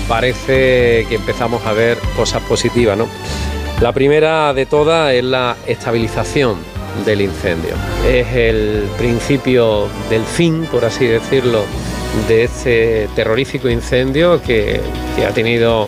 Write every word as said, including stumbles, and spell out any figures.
parece que empezamos a ver cosas positivas, ¿no? La primera de todas es la estabilización del incendio. Es el principio del fin, por así decirlo, de este terrorífico incendio que, que ha tenido